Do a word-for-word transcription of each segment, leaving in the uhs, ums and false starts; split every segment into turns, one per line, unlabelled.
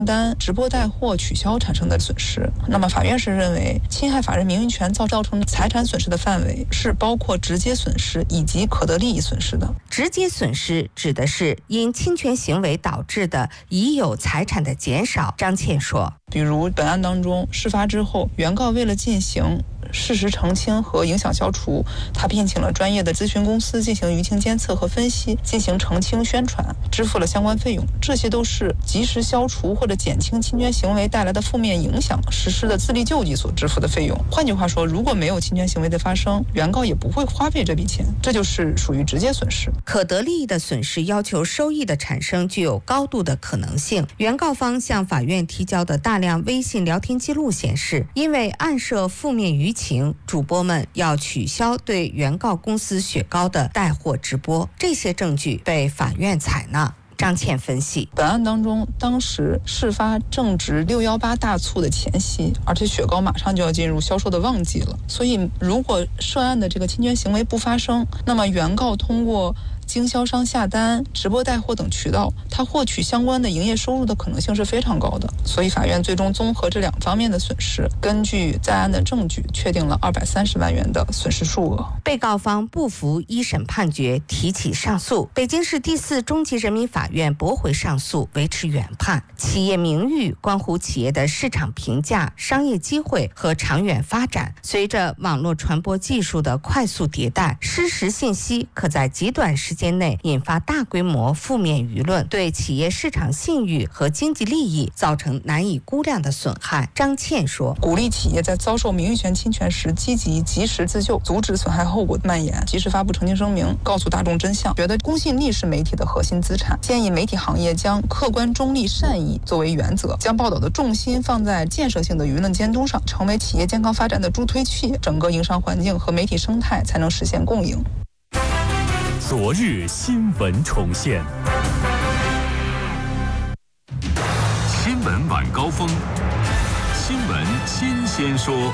单、直播带货取消产生的损失。那么法院是认为，侵害法人名誉权造造成财产损失的范围是包括直接损失以及可得利益损失的。
直接损失指的是因侵权行为导致的已有财产的减少。张倩说，
比如本案当中，事发之后，原告为了进行事实澄清和影响消除，他聘请了专业的咨询公司进行舆情监测和分析，进行澄清宣传，支付了相关费用。这些都是及时消除或者减轻侵权行为带来的负面影响实施的自力救济所支付的费用。换句话说，如果没有侵权行为的发生，原告也不会花费这笔钱，这就是属于直接损失。
可得利益的损失要求收益的产生具有高度的可能性。原告方向法院提交的大量微信聊天记录显示，因为暗涉负面舆情，主播们要取消对原告公司雪糕的带货直播，这些证据被法院采纳。张倩分析，
本案当中，当时事发正值六一八大促的前夕，而且雪糕马上就要进入销售的旺季了，所以如果涉案的这个侵权行为不发生，那么原告通过经销商下单、直播带货等渠道，他获取相关的营业收入的可能性是非常高的。所以法院最终综合这两方面的损失，根据在案的证据，确定了二百三十万元的损失数额。
被告方不服一审判决，提起上诉。北京市第四中级人民法院驳回上诉，维持原判。企业名誉关乎企业的市场评价、商业机会和长远发展。随着网络传播技术的快速迭代，失实信息可在极短时间内引发大规模负面舆论，对企业市场信誉和经济利益造成难以估量的损害。张倩说，
鼓励企业在遭受名誉权侵权时积极及时自救，阻止损害后果蔓延，及时发布澄清声明，告诉大众真相。觉得公信力是媒体的核心资产，建议媒体行业将客观中立善意作为原则，将报道的重心放在建设性的舆论监督上，成为企业健康发展的助推器，整个营商环境和媒体生态才能实现共赢。
昨日新闻重现，新闻晚高峰，新闻新鲜说。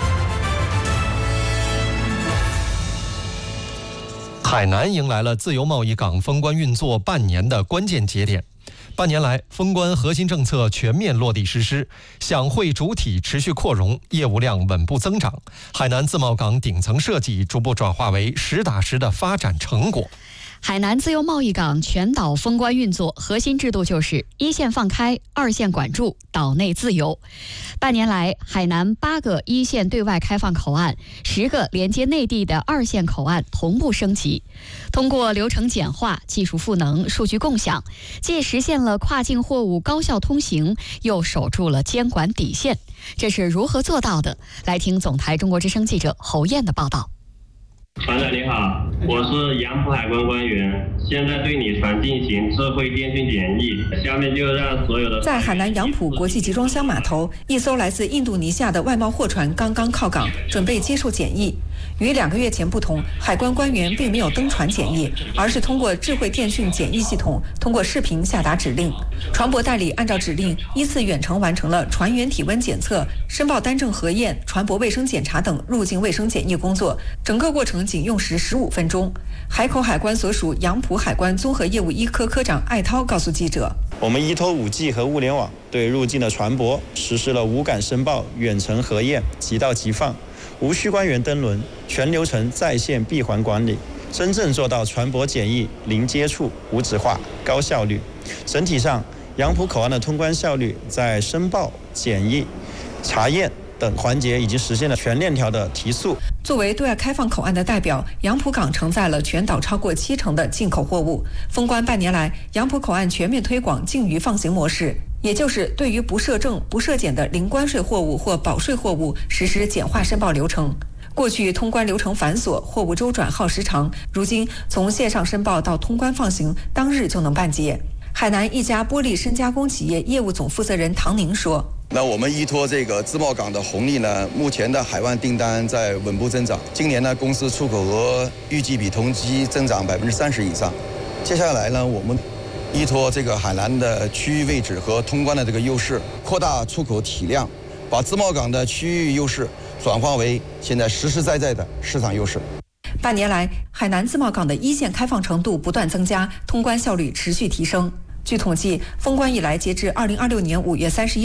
海南迎来了自由贸易港封关运作半年的关键节点。半年来，封关核心政策全面落地实施，享会主体持续扩容，业务量稳步增长。海南自贸港顶层设计逐步转化为实打实的发展成果。
海南自由贸易港全岛封关运作核心制度就是一线放开，二线管住，岛内自由。半年来，海南八个一线对外开放口岸，十个连接内地的二线口岸同步升级。通过流程简化、技术赋能、数据共享，既实现了跨境货物高效通行，又守住了监管底线。这是如何做到的？来听总台中国之声记者侯燕的报道。
船长你好，我是杨浦海关官员，现在对你船进行智慧电讯检疫。下面就让所有的
在海南杨浦国际集装箱码头，一艘来自印度尼西亚的外贸货船刚刚靠港，准备接受检疫。与两个月前不同，海关官员并没有登船检疫，而是通过智慧电讯检疫系统，通过视频下达指令。船舶代理按照指令依次远程完成了船员体温检测、申报单证核验、船舶卫生检查等入境卫生检疫工作，整个过程仅用时十五分钟。海口海关所属杨浦海关综合业务一科科长艾涛告诉记者，
我们依托 五 G 和物联网，对入境的船舶实施了无感申报、远程核验、即到即放，无需官员登轮，全流程在线闭环管理，真正做到船舶检疫零接触、无纸化、高效率。整体上，杨浦口岸的通关效率在申报、检疫、查验等环节已经实现了全链条的提速。
作为对外开放口岸的代表，杨浦港承载了全岛超过七成的进口货物。封关半年来，杨浦口岸全面推广禁渔放行模式，也就是对于不设证、不设检的零关税货物或保税货物实施简化申报流程。过去通关流程繁琐，货物周转耗时长，如今从线上申报到通关放行，当日就能办结。海南一家玻璃深加工企业业务总负责人唐宁说，
那我们依托这个自贸港的红利呢，目前的海外订单在稳步增长。今年呢，公司出口额预计比同期增长百分之三十以上。接下来呢，我们依托这个海南的区域位置和通关的这个优势，扩大出口体量，把自贸港的区域优势转化为现在实实在在的市场优势。
半年来，海南自贸港的一线开放程度不断增加，通关效率持续提升。据统计，封关以来，截至二零二六年五月三十一